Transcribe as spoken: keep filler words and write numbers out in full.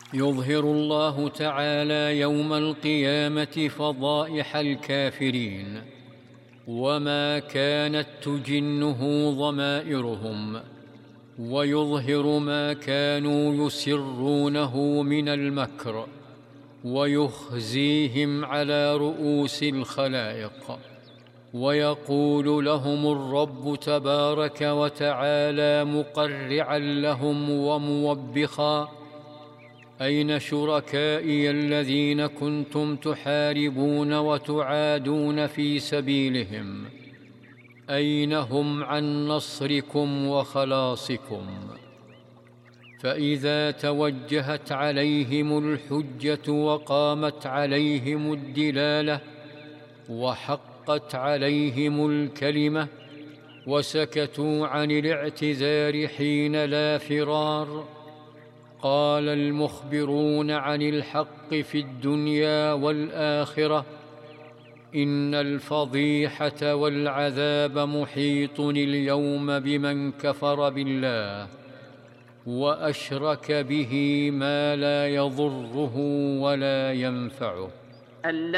يظهر الله تعالى يوم القيامة فضائح الكافرين وما كانت تجنه ضمائرهم، ويظهر ما كانوا يسرونه من المكر، ويخزيهم على رؤوس الخلائق، ويقول لهم الرب تبارك وتعالى مقرعا لهم وموبخا: أين شركائي الذين كنتم تحاربون وتعادون في سبيلهم؟ أين هم عن نصركم وخلاصكم؟ فإذا توجهت عليهم الحجة وقامت عليهم الدلالة وحقت عليهم الكلمة وسكتوا عن الاعتذار حين لا فرار، قال المخبرون عن الحق في الدنيا والآخرة: إن الفضيحة والعذاب محيط اليوم بمن كفر بالله وأشرك به ما لا يضره ولا ينفعه.